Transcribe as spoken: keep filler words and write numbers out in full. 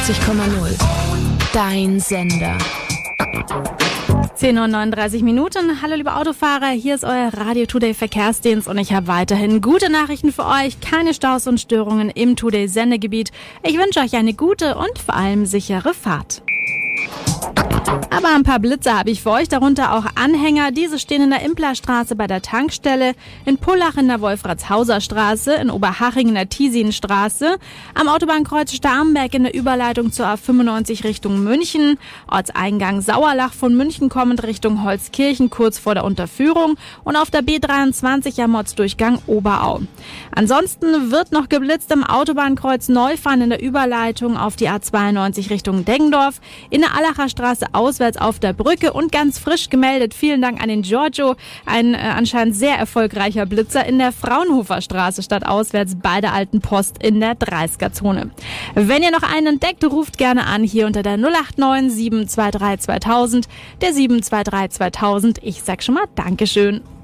neunundneunzig Komma null. Dein Sender. zehn Uhr neununddreißig Minuten. Hallo liebe Autofahrer, hier ist euer Radio Today Verkehrsdienst und ich habe weiterhin gute Nachrichten für euch. Keine Staus und Störungen im Today Sendegebiet. Ich wünsche euch eine gute und vor allem sichere Fahrt. Aber ein paar Blitze habe ich für euch, darunter auch Anhänger. Diese stehen in der Implerstraße bei der Tankstelle, in Pullach in der Wolfratshauser Straße, in Oberhaching in der Tiesinstraße, am Autobahnkreuz Starnberg in der Überleitung zur A fünfundneunzig Richtung München, Ortseingang Sauerlach von München kommend Richtung Holzkirchen kurz vor der Unterführung und auf der B dreiundzwanzig am Ortsdurchgang Oberau. Ansonsten wird noch geblitzt im Autobahnkreuz Neufahren in der Überleitung auf die A zweiundneunzig Richtung Deggendorf, in der Allacher Straße auswärts auf der Brücke und ganz frisch gemeldet, vielen Dank an den Giorgio, ein äh, anscheinend sehr erfolgreicher Blitzer in der Fraunhofer Straße statt auswärts bei der Alten Post in der dreißiger-Zone. Wenn ihr noch einen entdeckt, ruft gerne an hier unter der null acht neun sieben zwei drei zweitausend, der sieben zwei drei zweitausend. Ich sag schon mal Dankeschön.